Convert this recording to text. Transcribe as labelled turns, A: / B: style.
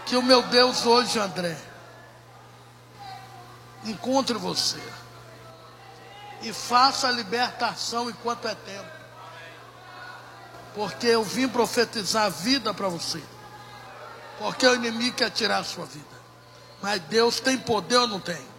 A: Que o meu Deus hoje, André, encontre você e faça a libertação enquanto é tempo. Porque eu vim profetizar a vida para você. Porque o inimigo quer tirar a sua vida. Mas Deus tem poder ou não tem?